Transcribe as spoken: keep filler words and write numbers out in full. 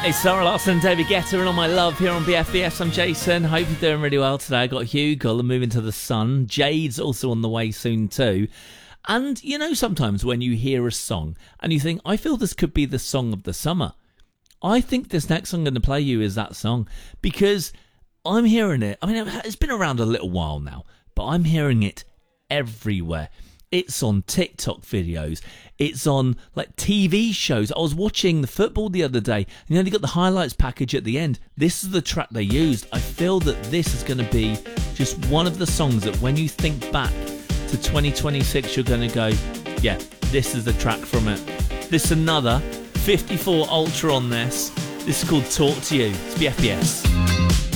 It's Sarah Larson, David Guetta, and All My Love here on B F B S. I'm Jason. Hope you're doing really well today. I got Hugh Gull moving to the sun. Jade's also on the way soon too. And you know, sometimes when you hear a song and you think, I feel this could be the song of the summer. I think this next song I'm going to play you is that song, because I'm hearing it. I mean, it's been around a little while now, but I'm hearing it everywhere. It's on TikTok videos. It's on like T V shows. I was watching the football the other day, and you only got the highlights package at the end. This is the track they used. I feel that this is going to be just one of the songs that when you think back to twenty twenty-six, you're going to go, yeah, this is the track from it. This is another fifty-four Ultra on this. This is called Talk to You. It's B F B S.